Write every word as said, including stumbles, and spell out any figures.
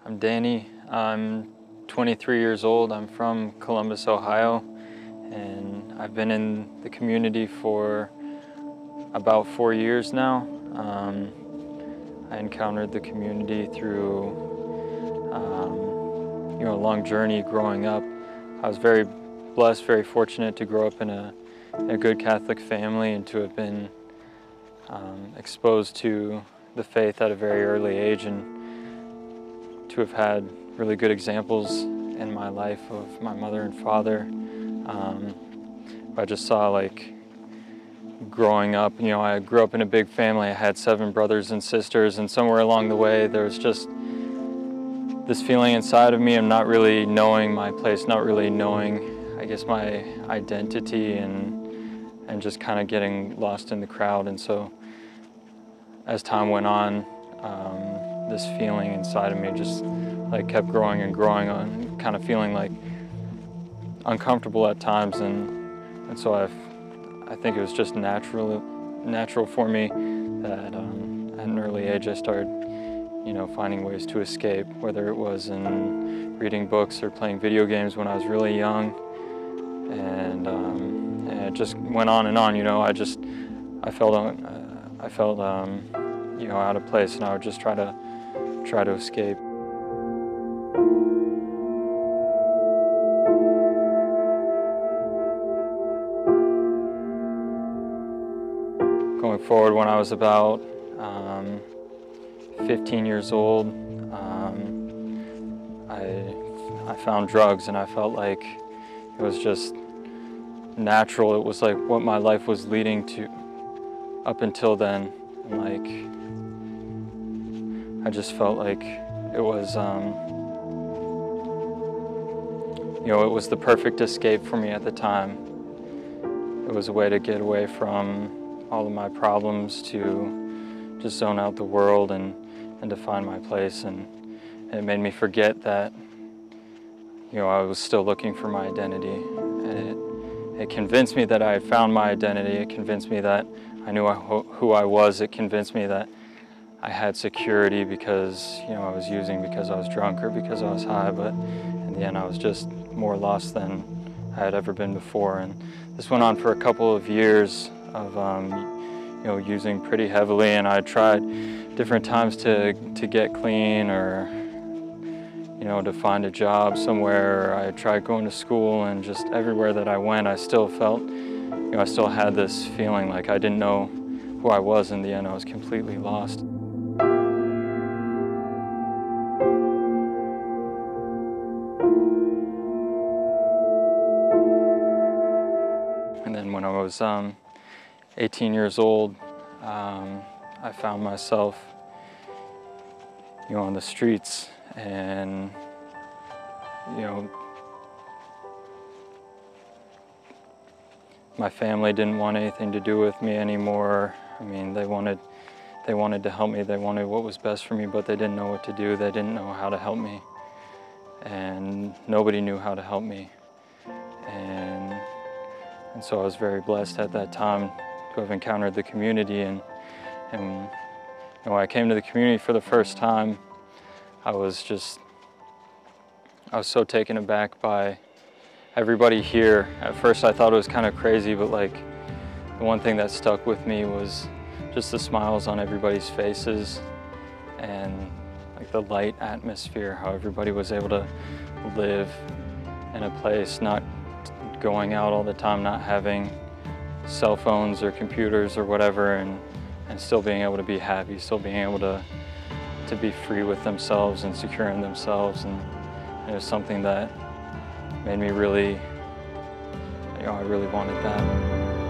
I'm Danny. I'm twenty-three years old. I'm from Columbus, Ohio, and I've been in the community for about four years now. Um, I encountered the community through um, you know, a long journey growing up. I was very blessed, very fortunate to grow up in a, in a good Catholic family and to have been um, exposed to the faith at a very early age, and to have had really good examples in my life of my mother and father. Um, I just saw, like, growing up, you know, I grew up in a big family. I had seven brothers and sisters, and somewhere along the way there was just this feeling inside of me of not really knowing my place, not really knowing, I guess, my identity, and and just kind of getting lost in the crowd. And so as time went on, um, this feeling inside of me just like kept growing and growing on, kind of feeling like uncomfortable at times, and and so I've I think it was just natural natural for me that um, at an early age I started, you know, finding ways to escape, whether it was in reading books or playing video games when I was really young, and, um, and it just went on and on. You know, I just I felt uh, I felt um, you know, out of place, and I would just try to try to escape. Going forward, when I was about um, fifteen years old, um, I, I found drugs, and I felt like it was just natural. It was like what my life was leading to up until then. And like, I just felt like it was, um, you know, it was the perfect escape for me at the time. It was a way to get away from all of my problems, to just zone out the world and, and to find my place. And, and it made me forget that, you know, I was still looking for my identity. And it, it convinced me that I had found my identity. It convinced me that I knew who I was. It convinced me that I had security because, you know, I was using because I was drunk or because I was high, but in the end I was just more lost than I had ever been before. And this went on for a couple of years of um, you know, using pretty heavily, and I tried different times to to get clean, or you know, to find a job somewhere. I tried going to school, and just everywhere that I went, I still felt, you know, I still had this feeling like I didn't know who I was. In the end, I was completely lost. And then when I was um, eighteen years old, um, I found myself, you know, on the streets, and, you know, my family didn't want anything to do with me anymore. I mean, they wanted, they wanted to help me. They wanted what was best for me, but they didn't know what to do. They didn't know how to help me, and nobody knew how to help me. And and so I was very blessed at that time to have encountered the community, and, and you know, when I came to the community for the first time, I was just, I was so taken aback by everybody here. At first I thought it was kind of crazy, but like, the one thing that stuck with me was just the smiles on everybody's faces, and like the light atmosphere, how everybody was able to live in a place, not going out all the time, not having cell phones or computers or whatever, and, and still being able to be happy, still being able to, to be free with themselves and secure in themselves. And it was something that made me really, you know, I really wanted that.